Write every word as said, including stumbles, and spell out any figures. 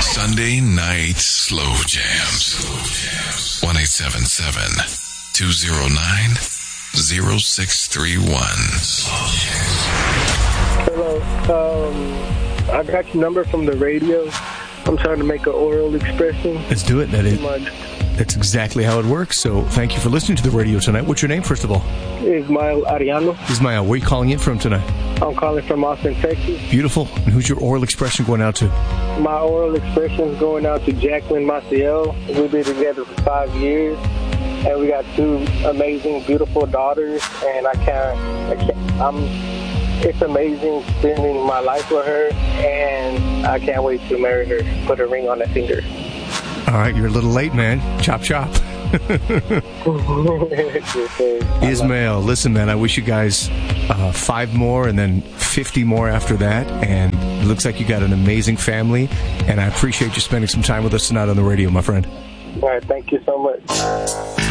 Sunday Night Slow Jams. one eight seven seven, two oh nine, oh six three one. Hello. Um, I got your number from the radio. I'm trying to make an oral expression. Let's do it. That is, that's exactly how it works. So thank you for listening to the radio tonight. What's your name, first of all? Ismael Ariano. Ismael, where are you calling in from tonight? I'm calling from Austin, Texas. Beautiful. And who's your oral expression going out to? My oral expression is going out to Jacqueline Maciel. We've been together for five years, and we got two amazing, beautiful daughters. And I can't, I can't I'm, it's amazing spending my life with her, and I can't wait to marry her, put a ring on her finger. All right, you're a little late, man. Chop, chop. Ismael, listen, man, I wish you guys uh, five more and then fifty more after that. And it looks like you got an amazing family. And I appreciate you spending some time with us tonight on the radio, my friend. All right, thank you so much.